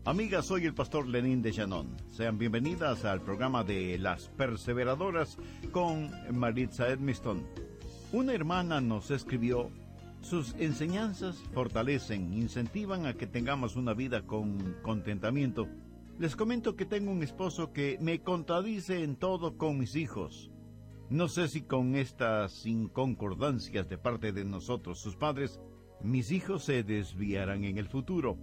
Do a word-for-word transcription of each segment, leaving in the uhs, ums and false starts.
Amigas, soy el pastor Lenín de Llanón. Sean bienvenidas al programa de Las Perseveradoras con Maritza Edmiston. Una hermana nos escribió: sus enseñanzas fortalecen, incentivan a que tengamos una vida con contentamiento. Les comento que tengo un esposo que me contradice en todo con mis hijos. No sé si con estas inconcordancias de parte de nosotros, sus padres, mis hijos se desviarán en el futuro.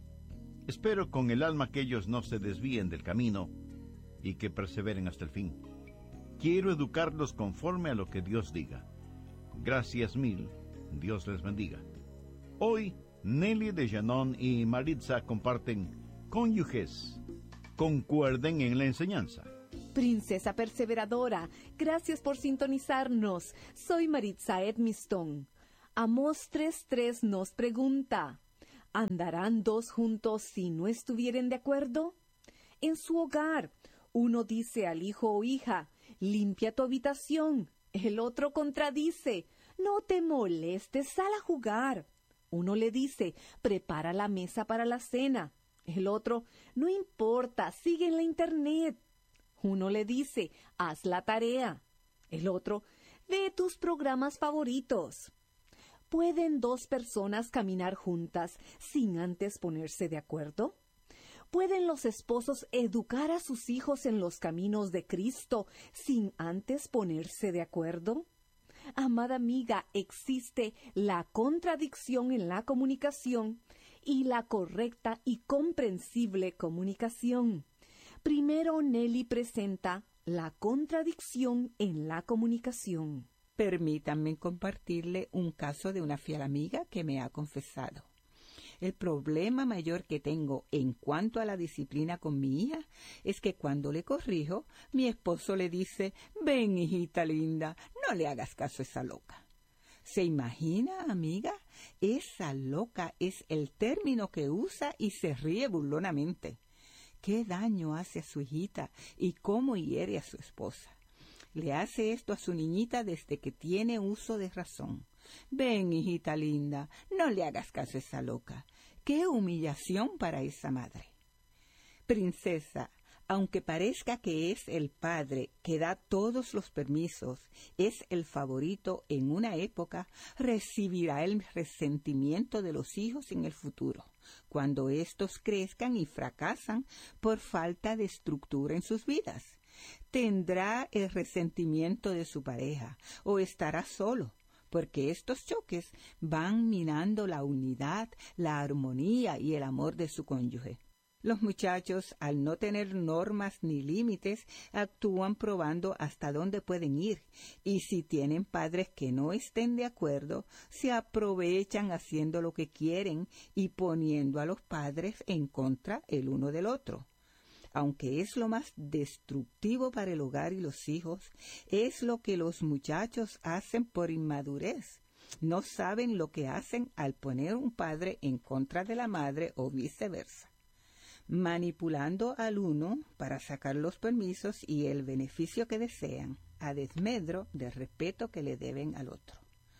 Espero con el alma que ellos no se desvíen del camino y que perseveren hasta el fin. Quiero educarlos conforme a lo que Dios diga. Gracias mil. Dios les bendiga. Hoy, Nelly de Llanón y Maritza comparten: cónyuges, concuerden en la enseñanza. Princesa perseveradora, gracias por sintonizarnos. Soy Maritza Edmiston. Amós tres tres nos pregunta: ¿andarán dos juntos si no estuvieren de acuerdo? En su hogar, uno dice al hijo o hija: limpia tu habitación. El otro contradice: no te molestes, sal a jugar. Uno le dice: prepara la mesa para la cena. El otro: no importa, sigue en la internet. Uno le dice: haz la tarea. El otro: ve tus programas favoritos. ¿Pueden dos personas caminar juntas sin antes ponerse de acuerdo? ¿Pueden los esposos educar a sus hijos en los caminos de Cristo sin antes ponerse de acuerdo? Amada amiga, existe la contradicción en la comunicación y la correcta y comprensible comunicación. Primero, Nelly presenta la contradicción en la comunicación. Permítanme compartirle un caso de una fiel amiga que me ha confesado. El problema mayor que tengo en cuanto a la disciplina con mi hija es que cuando le corrijo, mi esposo le dice: ven, hijita linda, no le hagas caso a esa loca. ¿Se imagina, amiga? Esa loca es el término que usa y se ríe burlonamente. ¿Qué daño hace a su hijita y cómo hiere a su esposa? Le hace esto a su niñita desde que tiene uso de razón. Ven, hijita linda, no le hagas caso a esa loca. ¡Qué humillación para esa madre! Princesa, aunque parezca que es el padre que da todos los permisos, es el favorito en una época, recibirá el resentimiento de los hijos en el futuro, cuando éstos crezcan y fracasan por falta de estructura en sus vidas. Tendrá el resentimiento de su pareja o estará solo, porque estos choques van minando la unidad, la armonía y el amor de su cónyuge. Los muchachos, al no tener normas ni límites, actúan probando hasta dónde pueden ir, y si tienen padres que no estén de acuerdo, se aprovechan haciendo lo que quieren y poniendo a los padres en contra el uno del otro. Aunque es lo más destructivo para el hogar y los hijos, es lo que los muchachos hacen por inmadurez. No saben lo que hacen al poner un padre en contra de la madre o viceversa, manipulando al uno para sacar los permisos y el beneficio que desean, a desmedro del respeto que le deben al otro.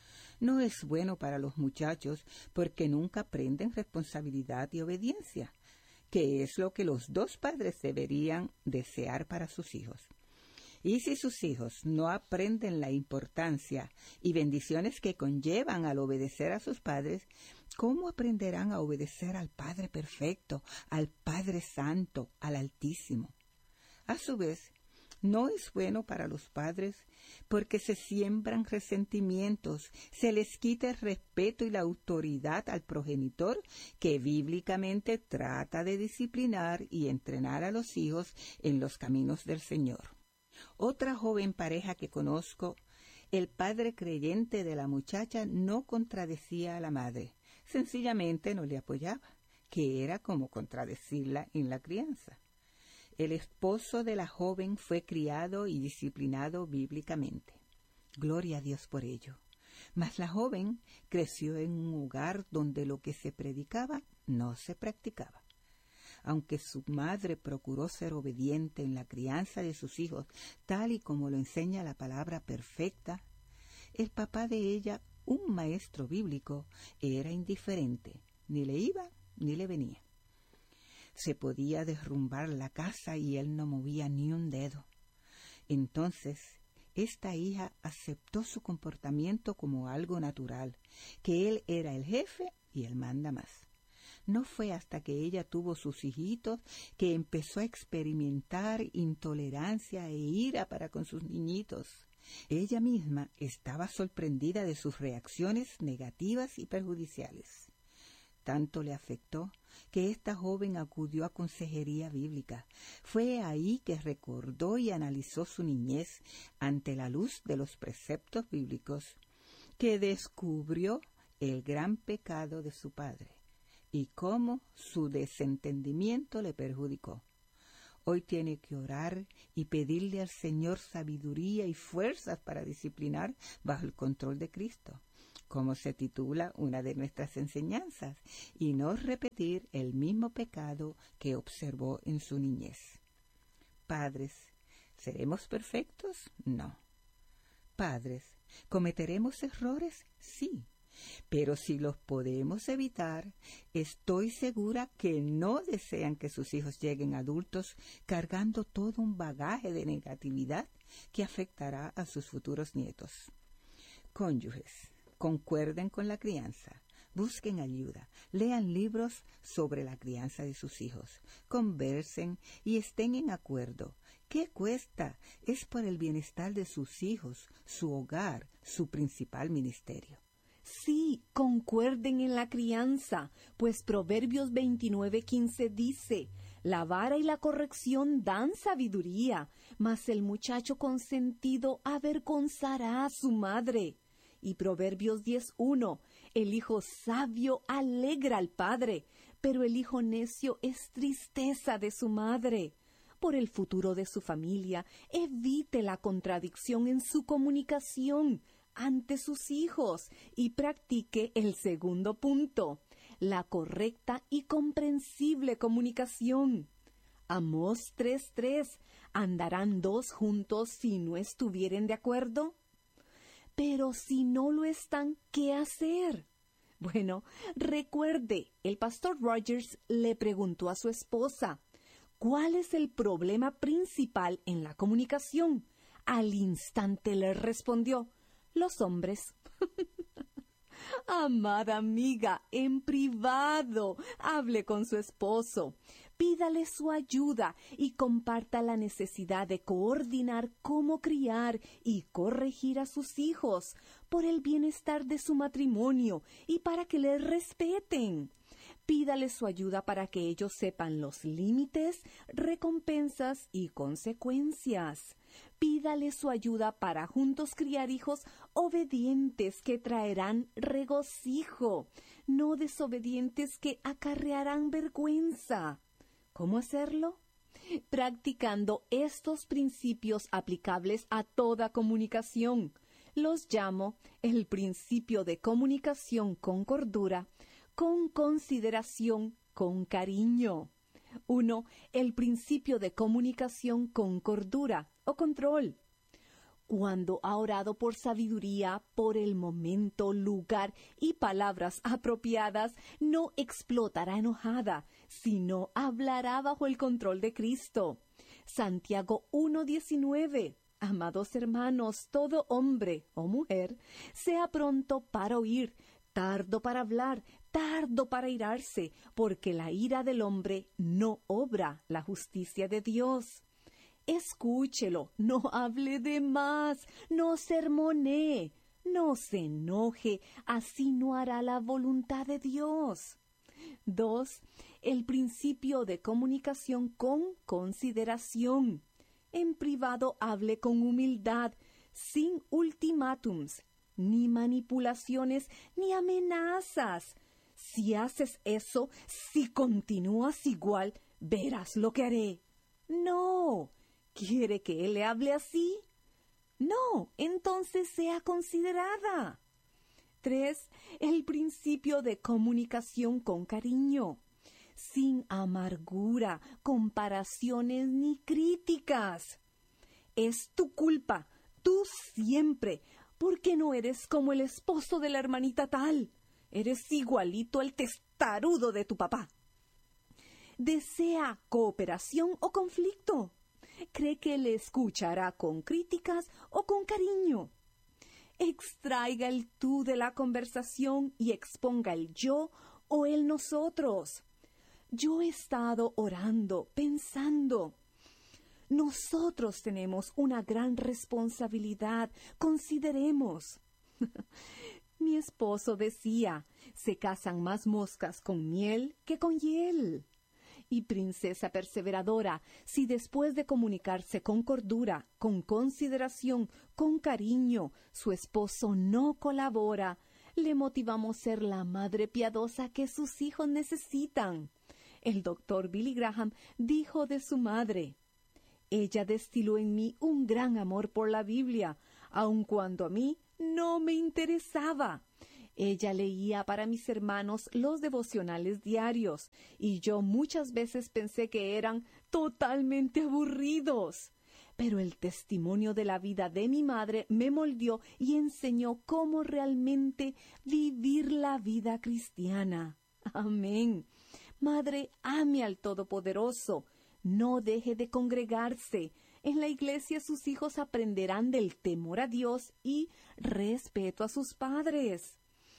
No es bueno para los muchachos porque nunca aprenden responsabilidad y obediencia, que es lo que los dos padres deberían desear para sus hijos. Y si sus hijos no aprenden la importancia y bendiciones que conllevan al obedecer a sus padres, ¿cómo aprenderán a obedecer al Padre perfecto, al Padre Santo, al Altísimo? A su vez, no es bueno para los padres porque se siembran resentimientos, se les quita el respeto y la autoridad al progenitor que bíblicamente trata de disciplinar y entrenar a los hijos en los caminos del Señor. Otra joven pareja que conozco, el padre creyente de la muchacha no contradecía a la madre, sencillamente no le apoyaba, que era como contradecirla en la crianza. El esposo de la joven fue criado y disciplinado bíblicamente. Gloria a Dios por ello. Mas la joven creció en un hogar donde lo que se predicaba no se practicaba. Aunque su madre procuró ser obediente en la crianza de sus hijos, tal y como lo enseña la palabra perfecta, el papá de ella, un maestro bíblico, era indiferente, ni le iba ni le venía. Se podía derrumbar la casa y él no movía ni un dedo. Entonces, esta hija aceptó su comportamiento como algo natural, que él era el jefe y él manda más. No fue hasta que ella tuvo sus hijitos que empezó a experimentar intolerancia e ira para con sus niñitos. Ella misma estaba sorprendida de sus reacciones negativas y perjudiciales. Tanto le afectó que esta joven acudió a consejería bíblica. Fue ahí que recordó y analizó su niñez ante la luz de los preceptos bíblicos, que descubrió el gran pecado de su padre y cómo su desentendimiento le perjudicó. Hoy tiene que orar y pedirle al Señor sabiduría y fuerzas para disciplinar bajo el control de Cristo, como se titula una de nuestras enseñanzas, y no repetir el mismo pecado que observó en su niñez. Padres, ¿seremos perfectos? No. Padres, ¿cometeremos errores? Sí. Pero si los podemos evitar, estoy segura que no desean que sus hijos lleguen adultos cargando todo un bagaje de negatividad que afectará a sus futuros nietos. Cónyuges, concuerden con la crianza, busquen ayuda, lean libros sobre la crianza de sus hijos, conversen y estén en acuerdo. ¿Qué cuesta? Es por el bienestar de sus hijos, su hogar, su principal ministerio. Sí, concuerden en la crianza, pues Proverbios veintinueve quince dice: la vara y la corrección dan sabiduría, mas el muchacho consentido avergonzará a su madre. Y Proverbios diez uno, el hijo sabio alegra al padre, pero el hijo necio es tristeza de su madre. Por el futuro de su familia, evite la contradicción en su comunicación ante sus hijos y practique el segundo punto, la correcta y comprensible comunicación. Amós tres tres, ¿andarán dos juntos si no estuvieren de acuerdo? Pero si no lo están, ¿qué hacer? Bueno, recuerde, el pastor Rogers le preguntó a su esposa, ¿cuál es el problema principal en la comunicación? Al instante le respondió, los hombres. Amada amiga, en privado, hable con su esposo, pídale su ayuda y comparta la necesidad de coordinar cómo criar y corregir a sus hijos por el bienestar de su matrimonio y para que le respeten. Pídale su ayuda para que ellos sepan los límites, recompensas y consecuencias. Pídale su ayuda para juntos criar hijos obedientes que traerán regocijo, no desobedientes que acarrearán vergüenza. ¿Cómo hacerlo? Practicando estos principios aplicables a toda comunicación. Los llamo el principio de comunicación con cordura, con consideración, con cariño. Uno, el principio de comunicación con cordura o control. Cuando ha orado por sabiduría, por el momento, lugar y palabras apropiadas, no explotará enojada, sino hablará bajo el control de Cristo. Santiago uno diecinueve. Amados hermanos, todo hombre o mujer, sea pronto para oír, tardo para hablar, tardo para irarse, porque la ira del hombre no obra la justicia de Dios. Escúchelo, no hable de más, no sermonee, no se enoje, así no hará la voluntad de Dios. Dos, el principio de comunicación con consideración. En privado hable con humildad, sin ultimátums, ni manipulaciones, ni amenazas. Si haces eso, si continúas igual, verás lo que haré. No. ¿Quiere que él le hable así? No, entonces sea considerada. Tres, el principio de comunicación con cariño, sin amargura, comparaciones ni críticas. Es tu culpa, tú siempre, porque no eres como el esposo de la hermanita tal. Eres igualito al testarudo de tu papá. ¿Desea cooperación o conflicto? ¿Cree que le escuchará con críticas o con cariño? Extraiga el tú de la conversación y exponga el yo o el nosotros. Yo he estado orando, pensando. Nosotros tenemos una gran responsabilidad. Consideremos. Mi esposo decía, se casan más moscas con miel que con hiel. Y princesa perseveradora, si después de comunicarse con cordura, con consideración, con cariño, su esposo no colabora, le motivamos a ser la madre piadosa que sus hijos necesitan. El doctor Billy Graham dijo de su madre, ella destiló en mí un gran amor por la Biblia, aun cuando a mí no me interesaba. Ella leía para mis hermanos los devocionales diarios, y yo muchas veces pensé que eran totalmente aburridos. Pero el testimonio de la vida de mi madre me moldeó y enseñó cómo realmente vivir la vida cristiana. Amén. Madre, ame al Todopoderoso. No deje de congregarse. En la iglesia sus hijos aprenderán del temor a Dios y respeto a sus padres.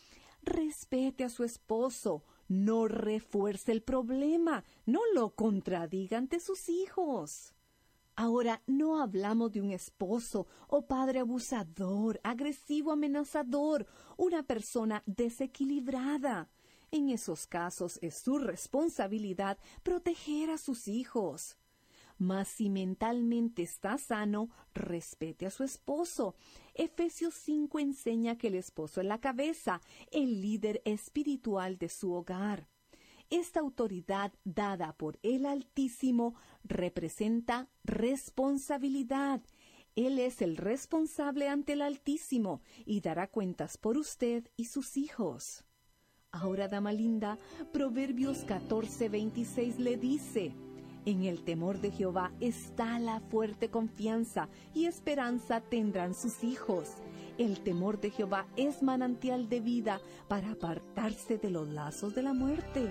Respete a su esposo. No refuerce el problema. No lo contradiga ante sus hijos. Ahora no hablamos de un esposo o padre abusador, agresivo, amenazador, una persona desequilibrada. En esos casos es su responsabilidad proteger a sus hijos. Mas si mentalmente está sano, respete a su esposo. Efesios cinco enseña que el esposo es la cabeza, el líder espiritual de su hogar. Esta autoridad dada por el Altísimo representa responsabilidad. Él es el responsable ante el Altísimo y dará cuentas por usted y sus hijos. Ahora, dama linda, Proverbios catorce veintiséis le dice, en el temor de Jehová está la fuerte confianza y esperanza tendrán sus hijos. El temor de Jehová es manantial de vida para apartarse de los lazos de la muerte.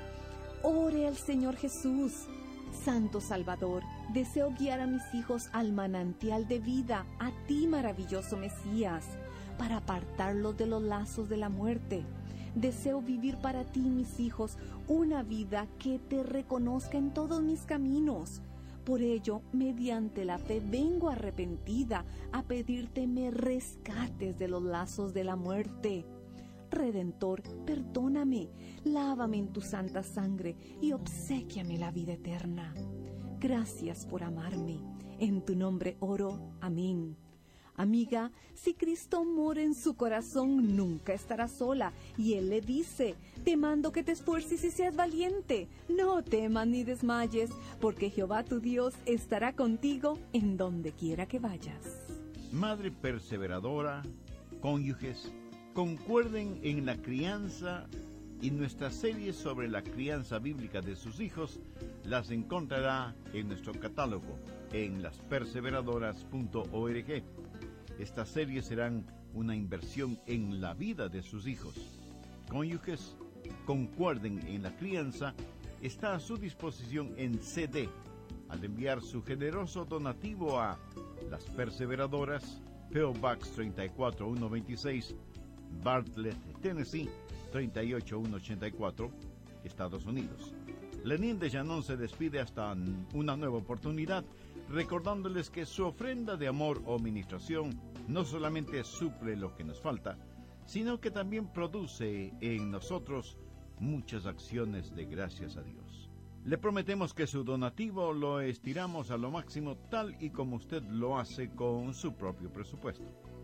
Ore al Señor Jesús. Santo Salvador, deseo guiar a mis hijos al manantial de vida, a ti, maravilloso Mesías, para apartarlos de los lazos de la muerte. Deseo vivir para ti, mis hijos, una vida que te reconozca en todos mis caminos. Por ello, mediante la fe, vengo arrepentida a pedirte me rescates de los lazos de la muerte. Redentor, perdóname, lávame en tu santa sangre y obséquiame la vida eterna. Gracias por amarme. En tu nombre oro. Amén. Amiga, si Cristo mora en su corazón, nunca estará sola. Y Él le dice, te mando que te esfuerces y seas valiente. No temas ni desmayes, porque Jehová tu Dios estará contigo en donde quiera que vayas. Madre perseveradora, cónyuges, concuerden en la crianza, y nuestras series sobre la crianza bíblica de sus hijos las encontrará en nuestro catálogo en las perseveradoras punto org. Estas series serán una inversión en la vida de sus hijos. Cónyuges, concuerden en la crianza, está a su disposición en C D al enviar su generoso donativo a Las Perseveradoras, P O Box treinta y cuatro mil ciento veintiséis, Bartlett, Tennessee treinta y ocho mil ciento ochenta y cuatro, Estados Unidos. Lenín Dejanon se despide hasta una nueva oportunidad, recordándoles que su ofrenda de amor o ministración no solamente suple lo que nos falta, sino que también produce en nosotros muchas acciones de gracias a Dios. Le prometemos que su donativo lo estiramos a lo máximo, tal y como usted lo hace con su propio presupuesto.